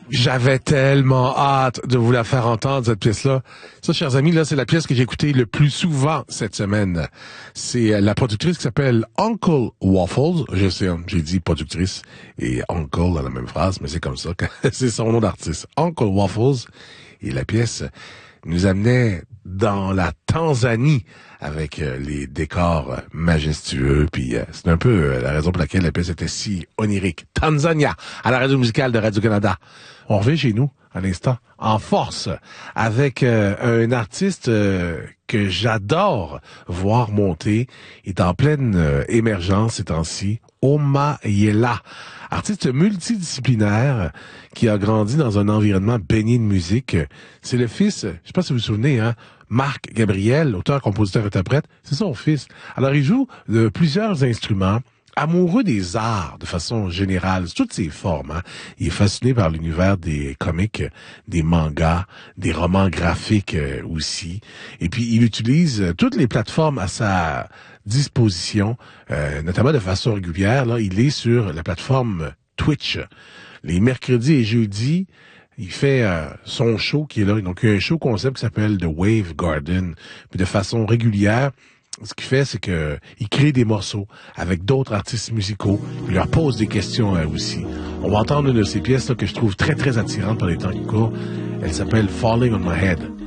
J'avais tellement hâte de vous la faire entendre, cette pièce-là. Ça, chers amis, là, c'est la pièce que j'ai écoutée le plus souvent cette semaine. C'est la productrice qui s'appelle Uncle Waffles. Je sais, j'ai dit productrice et Uncle dans la même phrase, mais c'est comme ça. C'est son nom d'artiste. Uncle Waffles. Et la pièce nous amenait dans la Tanzanie avec les décors majestueux. Puis c'est un peu la raison pour laquelle la pièce était si onirique. Tanzania, à la radio musicale de Radio-Canada. On revient chez nous, à l'instant, en force, avec un artiste que j'adore voir monter. Il est en pleine émergence ces temps-ci. Oma Yela, artiste multidisciplinaire qui a grandi dans un environnement baigné de musique. C'est le fils, je sais pas si vous vous souvenez, hein, Marc Gabriel, auteur, compositeur, interprète, c'est son fils. Alors il joue de plusieurs instruments. Amoureux des arts de façon générale, toutes ses formes. Hein. Il est fasciné par l'univers des comics, des mangas, des romans graphiques aussi. Et puis, il utilise toutes les plateformes à sa disposition, notamment de façon régulière. Là, il est sur la plateforme Twitch. Les mercredis et jeudis, il fait son show qui est là. Donc, il y a un show concept qui s'appelle The Wave Garden. Puis de façon régulière, ce qu'il fait, c'est que il crée des morceaux avec d'autres artistes musicaux. Il leur pose des questions aussi. On va entendre une de ces pièces là, que je trouve très, très attirante par les temps qui courent. Elle s'appelle Falling on My Head.